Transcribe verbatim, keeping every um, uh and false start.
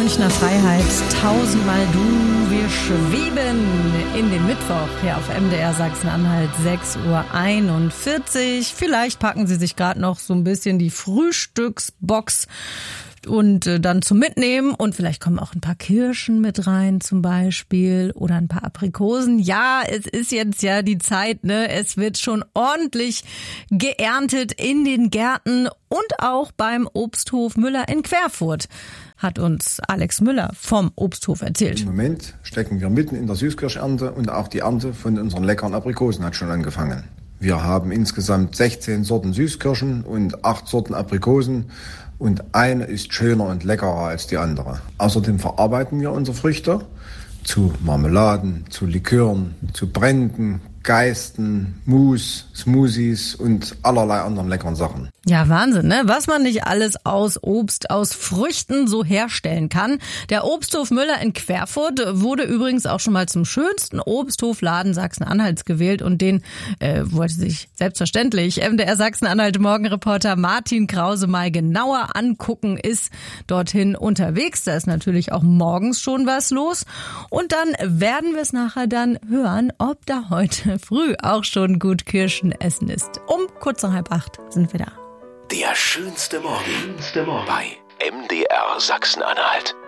Münchner Freiheit, tausendmal du, wir schweben in den Mittwoch hier auf M D R Sachsen-Anhalt, sechs Uhr einundvierzig. Vielleicht packen Sie sich gerade noch so ein bisschen die Frühstücksbox und äh, dann zum Mitnehmen, und vielleicht kommen auch ein paar Kirschen mit rein zum Beispiel oder ein paar Aprikosen. Ja, es ist jetzt ja die Zeit, ne? Es wird schon ordentlich geerntet in den Gärten und auch beim Obsthof Müller in Querfurt, hat uns Alex Müller vom Obsthof erzählt. Im Moment stecken wir mitten in der Süßkirschernte und auch die Ernte von unseren leckeren Aprikosen hat schon angefangen. Wir haben insgesamt sechzehn Sorten Süßkirschen und acht Sorten Aprikosen. Und eine ist schöner und leckerer als die andere. Außerdem verarbeiten wir unsere Früchte zu Marmeladen, zu Likören, zu Bränden, Geisten, Mousse, Smoothies und allerlei anderen leckeren Sachen. Ja, Wahnsinn, ne? Was man nicht alles aus Obst, aus Früchten so herstellen kann. Der Obsthof Müller in Querfurt wurde übrigens auch schon mal zum schönsten Obsthofladen Sachsen-Anhalts gewählt, und den äh, wollte sich selbstverständlich M D R Sachsen-Anhalt Morgenreporter Martin Krause mal genauer angucken, ist dorthin unterwegs. Da ist natürlich auch morgens schon was los, und dann werden wir es nachher dann hören, ob da heute früh auch schon gut Kirschen essen ist. Um kurz nach halb acht sind wir da. Der schönste Morgen bei M D R Sachsen-Anhalt.